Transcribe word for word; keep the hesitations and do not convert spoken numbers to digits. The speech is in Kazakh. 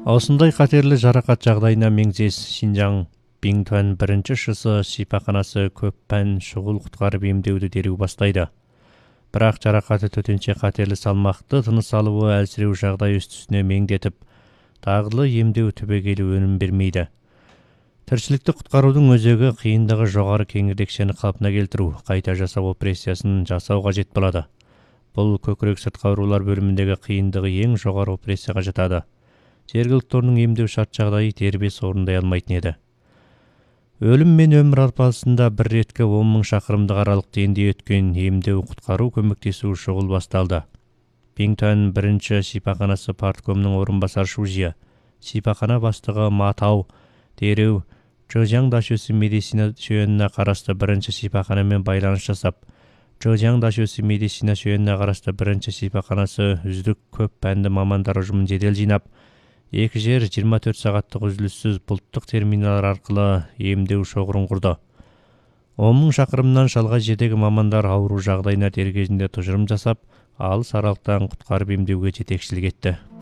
Осындай қатерлі жарақат жағдайына меңзес Шинжаң Бингтуан бірінші шысы шипаханасы көп пән шұғыл құтқарып емдеуді дереу бастайды. Бірақ жарақаты төтенше қатерлі салмақты, тыныс алуы әлсіреу жағдай үстісіне меңдетіп, тағылы емдеу түбегейлі өнім бермейді. Тіршілікті құтқарудың өзегі қиындығы жоғары кеңірдекшені қалпына келтіру, қайта жасау операциясын жасау қажет болады. Бұл көкірек сыртқы аурулар бөліміндегі қиындығы ең жоғары операцияға жатады. Жергілікті орынның емдеу шарт жағдайы дербес орындай алмайтын еді. Өлім мен өмір арпалысында бір реткі он мың шақырымдық аралықты енде өткен емдеу құтқару көмектесу шұғыл басталды. Бингтуан бірінші шипаханасы парткомның орынбасар шужия, шипахана бастығы Матау дереу Чжоужяң дашөсі медицина шөйеніне қарасты бірінші шипаханамен байланыс жасап, Чжоужяң дашөсі медицина шөйеніне қарасты бірінші шипаханасы үздік көп пәнді мамандар ұжымын жедел жинап, екі жер жиырма төрт сағаттық үзіліссіз бұлттық терминалар арқылы емдеу шоғырын құрды. он мың шақырымнан шалғай жердегі мамандар ауру жағдайына дер кезінде тұжырым жасап, алыс аралықтан құтқарып емдеуге жетекшілік етті.